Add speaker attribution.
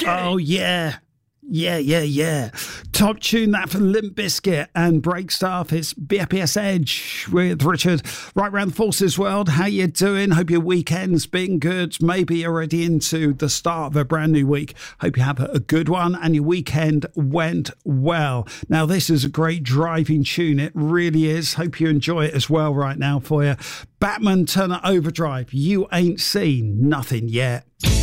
Speaker 1: Oh, yeah. Yeah. Top tune that for Limp Bizkit and Break Stuff. It's BFBS Edge with Richard. Right round the Forces world. How you doing? Hope your weekend's been good. Maybe you're already into the start of a brand new week. Hope you have a good one and your weekend went well. Now, this is a great driving tune. It really is. Hope you enjoy it as well right now for you. Batman Turner Overdrive. You ain't seen nothing yet.